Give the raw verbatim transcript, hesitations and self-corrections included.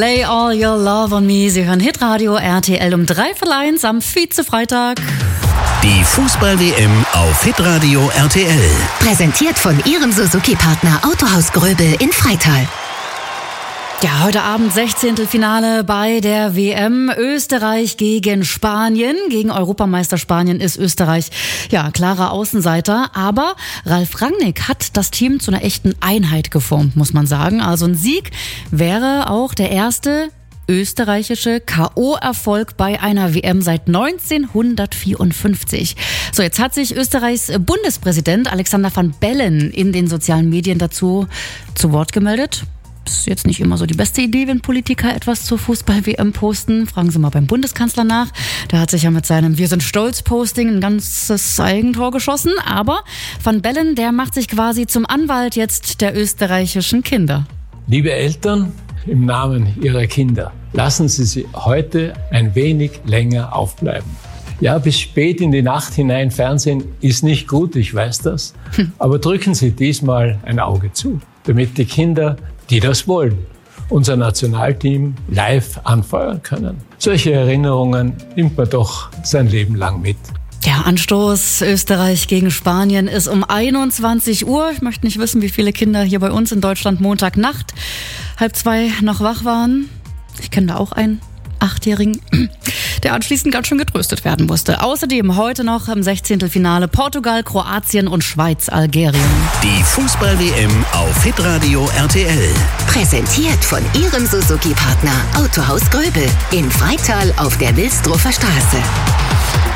Lay all your love on me. Sie hören Hitradio R T L um dreiviertel eins am Vize-Freitag. Die Fußball-W M auf Hitradio R T L. Präsentiert von Ihrem Suzuki-Partner Autohaus Gröbel in Freital. Ja, heute Abend sechzehntel Finale bei der W M. Österreich gegen Spanien. Gegen Europameister Spanien ist Österreich ja klarer Außenseiter. Aber Ralf Rangnick hat das Team zu einer echten Einheit geformt, muss man sagen. Also ein Sieg wäre auch der erste österreichische K O-Erfolg bei einer W M seit neunzehnhundertvierundfünfzig. So, jetzt hat sich Österreichs Bundespräsident Alexander Van Bellen in den sozialen Medien dazu zu Wort gemeldet. Ist jetzt nicht immer so die beste Idee, wenn Politiker etwas zur Fußball-W M posten. Fragen Sie mal beim Bundeskanzler nach. Der hat sich ja mit seinem Wir sind stolz-Posting ein ganzes Eigentor geschossen. Aber Van Bellen, der macht sich quasi zum Anwalt jetzt der österreichischen Kinder. Liebe Eltern, im Namen Ihrer Kinder, lassen Sie sie heute ein wenig länger aufbleiben. Ja, bis spät in die Nacht hinein Fernsehen ist nicht gut, ich weiß das. Aber drücken Sie diesmal ein Auge zu, damit die Kinder, die das wollen, unser Nationalteam live anfeuern können. Solche Erinnerungen nimmt man doch sein Leben lang mit. Der Anstoß Österreich gegen Spanien ist um einundzwanzig Uhr. Ich möchte nicht wissen, wie viele Kinder hier bei uns in Deutschland Montagnacht halb zwei noch wach waren. Ich kenne da auch einen Achtjährigen, der anschließend ganz schön getröstet werden musste. Außerdem heute noch im sechzehntel Finale Portugal, Kroatien und Schweiz, Algerien. Die Fußball-W M auf Hitradio R T L. Präsentiert von Ihrem Suzuki-Partner Autohaus Gröbel in Freital auf der Wilsdruffer Straße.